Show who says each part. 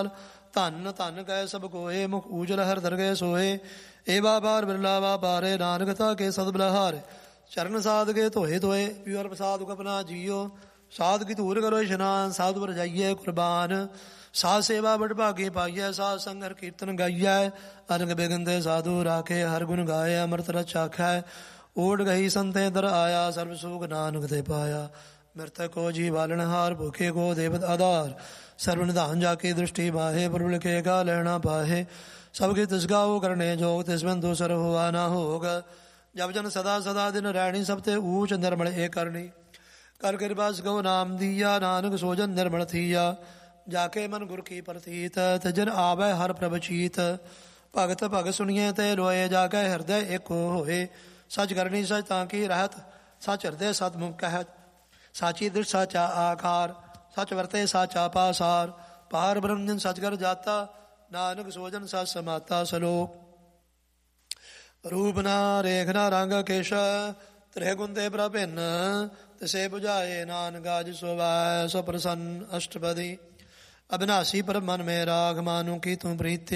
Speaker 1: दयाल धन धन कह सब कोहे मुख उजल हर दरगे सोहे ए बाबार बिरला बापारे नानकता के सद बलहारे चरण साध के धोए धोए प्योर प्रसाद अपना जियो साध की धूर करो इशनान साधु पर जाइए कुर्बान साध सेवा बड़ भागे पाइय साध संग हर कीर्तन गाइय अनग बेगंदे साधु राखे हर गुण गाये अमृत रच आखै ओढ़ गई संते दर आया सर्व सुख नानक दे पाया मृतक को जी बालनहार भूखे को देवत आधार सर्व निधान जाके दृष्टि बाहे प्रबल के गा लहना पाहे सबके तिस गाओ करने जोग तिस बंधु सर हुआ ना होग जब जन सदा सदा दिन रैणी सबते ऊंच निर्मल ए करनी कर कृपा गौ नाम दिया नानक सोजन निर्मल थिया जाके मन गुर की प्रतीत तजन आवे हर प्रभचीत भगत भग सुनिए ते लोए जाके हृदय एक होए सच करनी सच ताकि रहत सच हृदय सतमुख कहत साची दृढ़ साचा आकार सच वर्ते साचा पासार पार ब्रह्म सच कर जाता नानक सोजन सच समाता सलोक रूप ना रेखना रंग केश त्रिगुण ते प्रभिन्न तिसे बुझाए नानक गाज सोवाय सो प्रसन्न अष्टपदी अविनाशी पर मन में राग मानु की तुम प्रीति